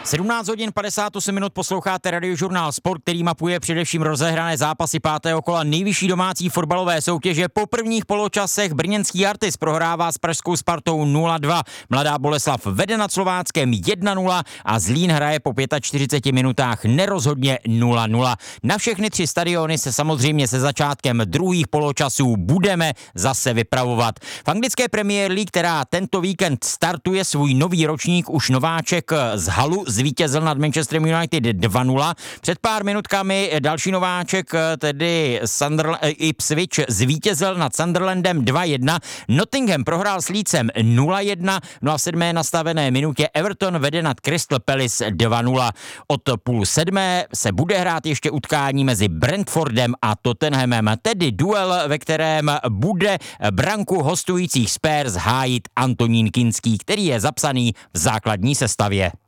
17 hodin 58 minut posloucháte Radiožurnál Sport, který mapuje především rozehrané zápasy 5. kola nejvyšší domácí fotbalové soutěže. Po prvních poločasech brněnský Artis prohrává s pražskou Spartou 0-2. Mladá Boleslav vede nad Slováckem 1-0 a Zlín hraje po 45 minutách nerozhodně 0-0. Na všechny 3 stadiony se samozřejmě se začátkem druhých poločasů budeme zase vypravovat. V anglické Premier League, která tento víkend startuje svůj nový ročník, už nováček z Halu zvítězil nad Manchesterem United 2-0. Před pár minutkami další nováček, tedy Ipswich, zvítězil nad Sunderlandem 2-1. Nottingham prohrál s Leedsem 0-1. No a v 7. nastavené minutě Everton vede nad Crystal Palace 2-0. Od 6:30 se bude hrát ještě utkání mezi Brentfordem a Tottenhamem, tedy duel, ve kterém bude branku hostujících Spurs hájit Antonín Kinský, který je zapsaný v základní sestavě.